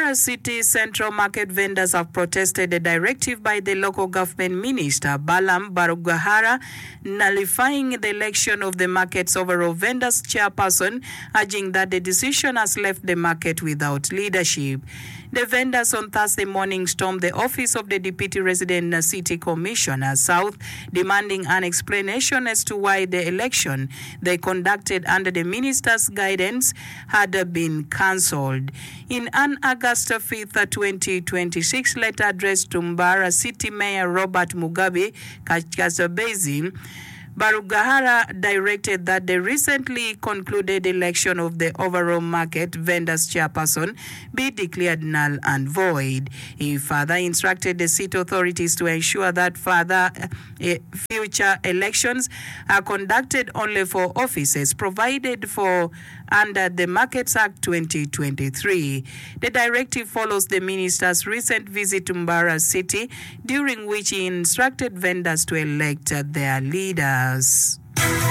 Tumbara City Central Market vendors have protested a directive by the local government minister, Balaam Barugahara, nullifying the election of the market's overall vendors chairperson, urging that the decision has left the market without leadership. The vendors on Thursday morning stormed the office of the Deputy Resident City Commissioner South, demanding an explanation as to why the election they conducted under the minister's guidance had been cancelled. In an August 5th, 2026 letter addressed to Tumbara City Mayor Robert Mugabe Kachkazabezi, Barugahara directed that the recently concluded election of the overall market vendors chairperson be declared null and void. He further instructed the city authorities to ensure that future elections are conducted only for offices provided for under the Markets Act 2023. The directive follows the minister's recent visit to Tumbara City, during which he instructed vendors to elect their leaders.